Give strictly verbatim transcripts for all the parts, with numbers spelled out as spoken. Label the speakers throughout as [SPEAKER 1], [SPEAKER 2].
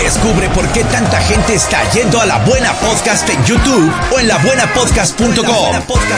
[SPEAKER 1] Descubre por qué tanta gente está yendo a La Buena Podcast en YouTube o en la buena podcast punto com.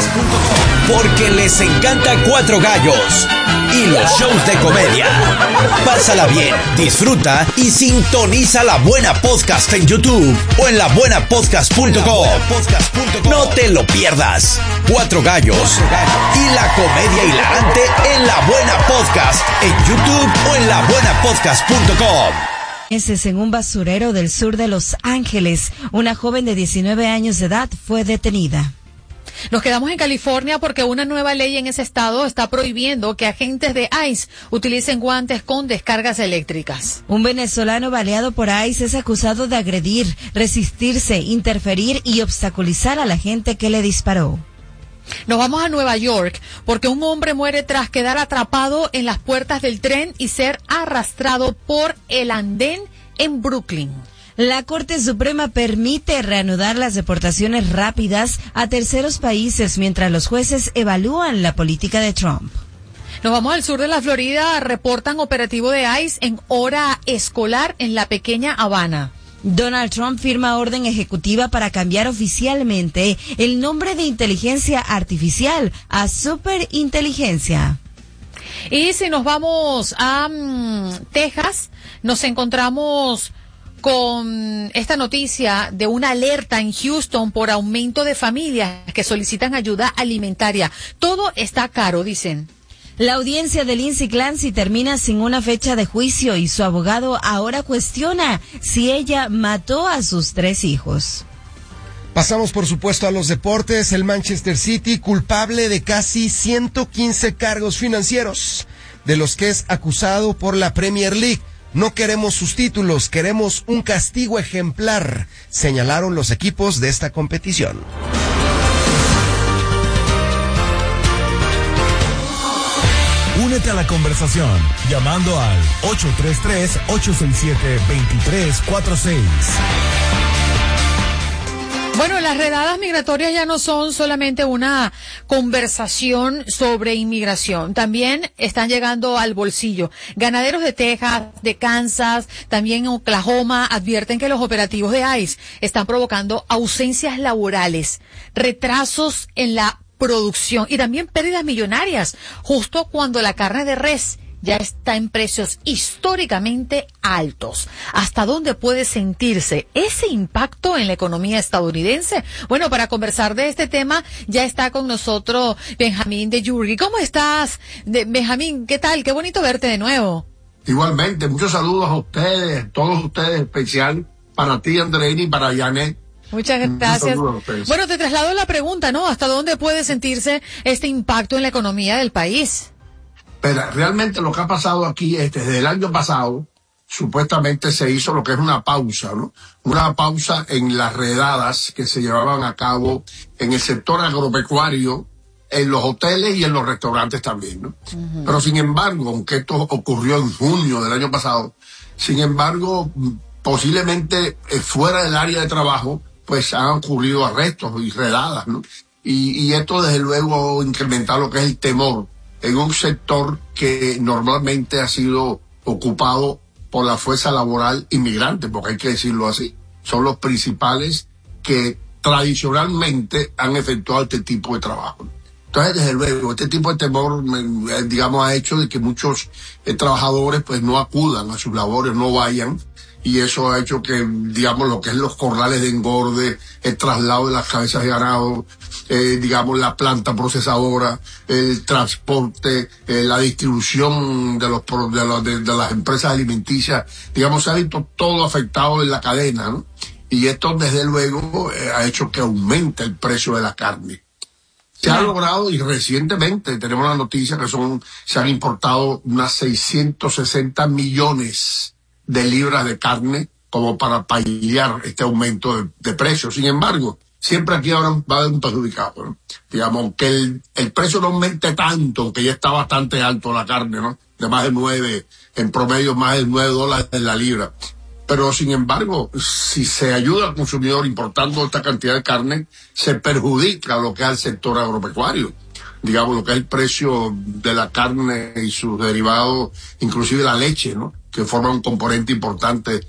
[SPEAKER 1] Porque les encanta Cuatro Gallos y los shows de comedia. Pásala bien, disfruta y sintoniza La Buena Podcast en YouTube o en la buena podcast punto com. No te lo pierdas. Cuatro Gallos y la comedia hilarante en La Buena Podcast en YouTube o en la buena podcast punto com.
[SPEAKER 2] Es en un basurero del sur de Los Ángeles. Una joven de diecinueve años de edad fue detenida.
[SPEAKER 3] Nos quedamos en California porque una nueva ley en ese estado está prohibiendo que agentes de ICE utilicen guantes con descargas eléctricas.
[SPEAKER 2] Un venezolano baleado por ICE es acusado de agredir, resistirse, interferir y obstaculizar a la gente que le disparó.
[SPEAKER 3] Nos vamos a Nueva York porque un hombre muere tras quedar atrapado en las puertas del tren y ser arrastrado por el andén en Brooklyn.
[SPEAKER 2] La Corte Suprema permite reanudar las deportaciones rápidas a terceros países mientras los jueces evalúan la política de Trump.
[SPEAKER 3] Nos vamos al sur de la Florida, reportan operativo de ICE en hora escolar en la pequeña Habana.
[SPEAKER 2] Donald Trump firma orden ejecutiva para cambiar oficialmente el nombre de inteligencia artificial a superinteligencia.
[SPEAKER 3] Y si nos vamos a um, Texas, nos encontramos con esta noticia de una alerta en Houston por aumento de familias que solicitan ayuda alimentaria. Todo está caro, dicen.
[SPEAKER 2] La audiencia de Lindsay Clancy termina sin una fecha de juicio y su abogado ahora cuestiona si ella mató a sus tres hijos.
[SPEAKER 4] Pasamos, por supuesto, a los deportes. El Manchester City, culpable de casi ciento quince cargos financieros, de los que es acusado por la Premier League. No queremos sus títulos, queremos un castigo ejemplar, señalaron los equipos de esta competición.
[SPEAKER 5] Únete a la conversación llamando al ocho tres tres, ocho seis siete, dos tres cuatro seis.
[SPEAKER 3] Bueno, las redadas migratorias ya no son solamente una conversación sobre inmigración, también están llegando al bolsillo. Ganaderos de Texas, de Kansas, también en Oklahoma advierten que los operativos de ICE están provocando ausencias laborales, retrasos en la producción y también pérdidas millonarias, justo cuando la carne de res ya está en precios históricamente altos. ¿Hasta dónde puede sentirse ese impacto en la economía estadounidense? Bueno, para conversar de este tema ya está con nosotros Benjamín de Yurgi. ¿Cómo estás, de, Benjamín? ¿Qué tal? Qué bonito verte de nuevo.
[SPEAKER 6] Igualmente, muchos saludos a ustedes, todos ustedes, especial para ti, Andreini, y para Janet.
[SPEAKER 3] Muchas gracias. Bueno, te traslado la pregunta, ¿no? ¿Hasta dónde puede sentirse este impacto en la economía del país?
[SPEAKER 6] Pero realmente lo que ha pasado aquí es, desde el año pasado, supuestamente se hizo lo que es una pausa, ¿no? Una pausa en las redadas que se llevaban a cabo en el sector agropecuario, en los hoteles y en los restaurantes también, ¿no? Uh-huh. Pero sin embargo, aunque esto ocurrió en junio del año pasado, sin embargo, posiblemente eh, fuera del área de trabajo, pues han ocurrido arrestos y redadas, ¿no? Y, y esto desde luego incrementa lo que es el temor en un sector que normalmente ha sido ocupado por la fuerza laboral inmigrante, porque hay que decirlo así. Son los principales que tradicionalmente han efectuado este tipo de trabajo. Entonces, desde luego, este tipo de temor, digamos, ha hecho de que muchos eh, trabajadores pues no acudan a sus labores, no vayan, y eso ha hecho que, digamos, lo que es los corrales de engorde, el traslado de las cabezas de ganado, eh, digamos, la planta procesadora, el transporte, eh, la distribución de los de, los, de, de las empresas alimenticias, digamos, se ha visto todo afectado en la cadena, ¿no? Y esto, desde luego, eh, ha hecho que aumente el precio de la carne. Se ha logrado, y recientemente tenemos la noticia que son se han importado unas seiscientos sesenta millones de libras de carne como para paliar este aumento de, de precios. Sin embargo, siempre aquí habrá, va a haber un perjudicado, ¿no? Digamos, que el, el precio no aumente tanto, que ya está bastante alto la carne, ¿no? De más de nueve, en promedio más de nueve dólares en la libra. Pero, sin embargo, si se ayuda al consumidor importando esta cantidad de carne, se perjudica lo que es el sector agropecuario. Digamos, lo que es el precio de la carne y sus derivados, inclusive la leche, ¿no? Que forma un componente importante